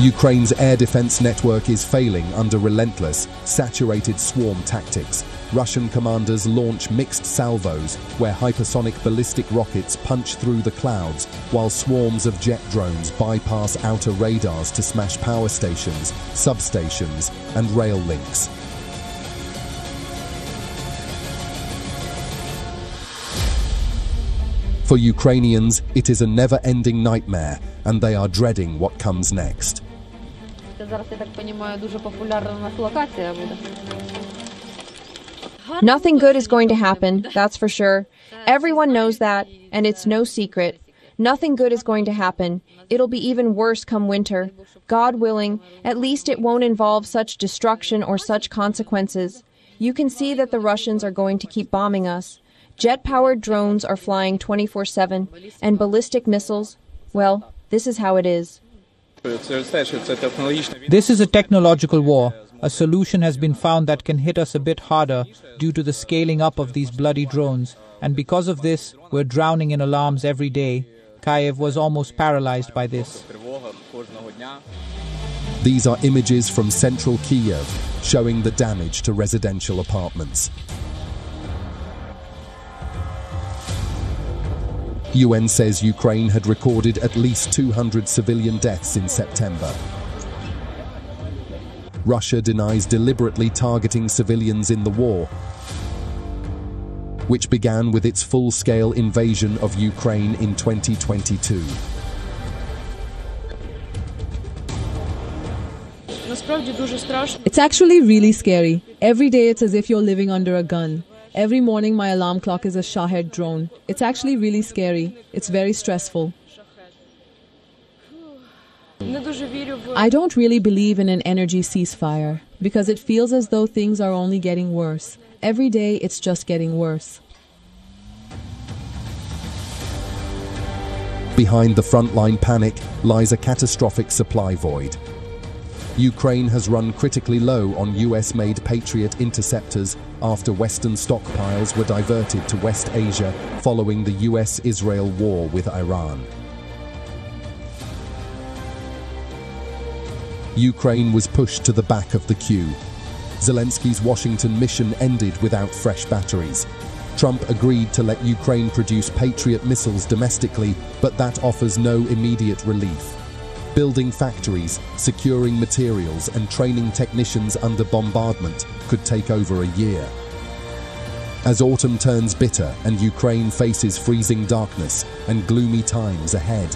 Ukraine's air defense network is failing under relentless, saturated swarm tactics. Russian commanders launch mixed salvos, where hypersonic ballistic rockets punch through the clouds, while swarms of jet drones bypass outer radars to smash power stations, substations, and rail links. For Ukrainians, it is a never-ending nightmare, and they are dreading what comes next. Nothing good is going to happen, that's for sure. Everyone knows that, and it's no secret. Nothing good is going to happen. It'll be even worse come winter. God willing, at least it won't involve such destruction or such consequences. You can see that the Russians are going to keep bombing us. Jet-powered drones are flying 24/7, and ballistic missiles, well, this is how it is. This is a technological war. A solution has been found that can hit us a bit harder due to the scaling up of these bloody drones, and because of this, we're drowning in alarms every day. Kyiv was almost paralyzed by this. These are images from central Kyiv, showing the damage to residential apartments. UN says Ukraine had recorded at least 200 civilian deaths in September. Russia denies deliberately targeting civilians in the war, which began with its full-scale invasion of Ukraine in 2022. It's actually really scary. Every day it's as if you're living under a gun. Every morning my alarm clock is a Shahed drone. It's actually really scary. It's very stressful. I don't really believe in an energy ceasefire because it feels as though things are only getting worse. Every day it's just getting worse. Behind the frontline panic lies a catastrophic supply void. Ukraine has run critically low on US-made Patriot interceptors after Western stockpiles were diverted to West Asia following the US-Israel war with Iran. Ukraine was pushed to the back of the queue. Zelensky's Washington mission ended without fresh batteries. Trump agreed to let Ukraine produce Patriot missiles domestically, but that offers no immediate relief. Building factories, securing materials, and training technicians under bombardment could take over a year. As autumn turns bitter and Ukraine faces freezing darkness and gloomy times ahead.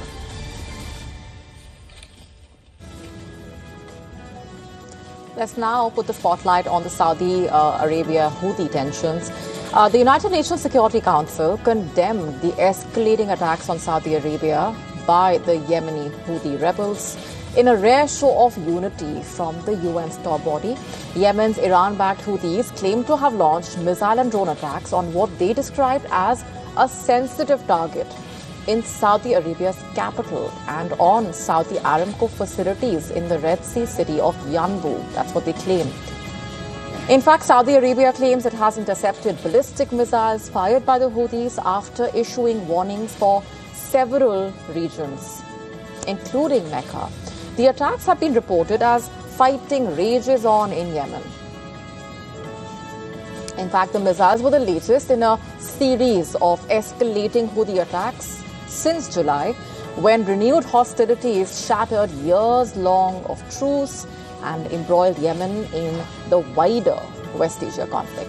Let's now put the spotlight on the Saudi Arabia Houthi tensions. The United Nations Security Council condemned the escalating attacks on Saudi Arabia by the Yemeni Houthi rebels. In a rare show of unity from the UN's top body, Yemen's Iran-backed Houthis claim to have launched missile and drone attacks on what they described as a sensitive target in Saudi Arabia's capital and on Saudi Aramco facilities in the Red Sea city of Yanbu. That's what they claim. In fact, Saudi Arabia claims it has intercepted ballistic missiles fired by the Houthis after issuing warnings for several regions, including Mecca. The attacks have been reported as fighting rages on in Yemen. In fact, the missiles were the latest in a series of escalating Houthi attacks since July, when renewed hostilities shattered years long of truce and embroiled Yemen in the wider West Asia conflict.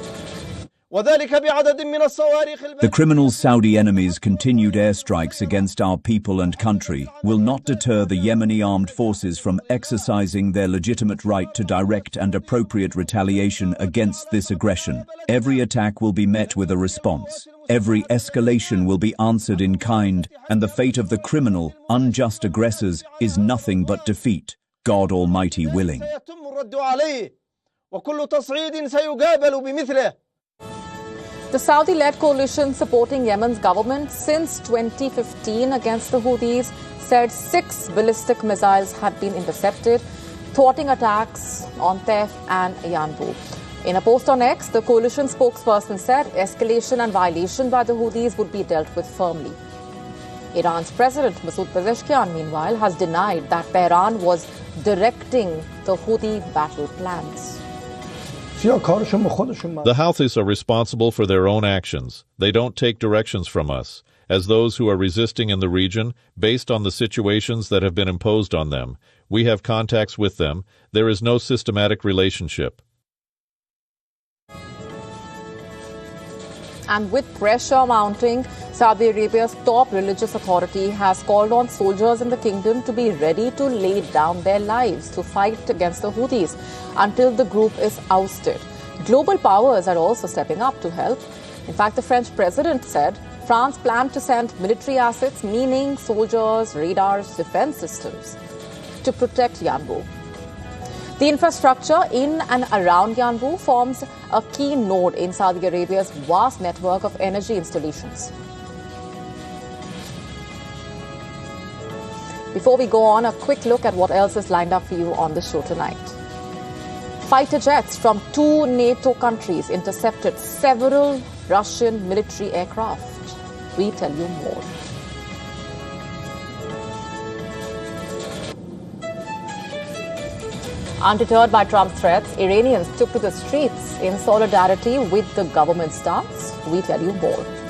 The criminal Saudi enemies' continued airstrikes against our people and country will not deter the Yemeni armed forces from exercising their legitimate right to direct and appropriate retaliation against this aggression. Every attack will be met with a response. Every escalation will be answered in kind, and the fate of the criminal, unjust aggressors is nothing but defeat, God Almighty willing. The Saudi-led coalition supporting Yemen's government since 2015 against the Houthis said 6 ballistic missiles had been intercepted, thwarting attacks on Taif and Yanbu. In a post on X, the coalition spokesperson said escalation and violation by the Houthis would be dealt with firmly. Iran's President Masoud Pezeshkian, meanwhile, has denied that Tehran was directing the Houthi battle plans. The Houthis are responsible for their own actions. They don't take directions from us, as those who are resisting in the region, based on the situations that have been imposed on them. We have contacts with them. There is no systematic relationship. And with pressure mounting, Saudi Arabia's top religious authority has called on soldiers in the kingdom to be ready to lay down their lives to fight against the Houthis until the group is ousted. Global powers are also stepping up to help. In fact, the French president said France planned to send military assets, meaning soldiers, radars, defense systems, to protect Yanbu. The infrastructure in and around Yanbu forms a key node in Saudi Arabia's vast network of energy installations. Before we go on, a quick look at what else is lined up for you on the show tonight. Fighter jets from 2 NATO countries intercepted several Russian military aircraft. We tell you more. Undeterred by Trump's threats, Iranians took to the streets in solidarity with the government stance. We tell you more.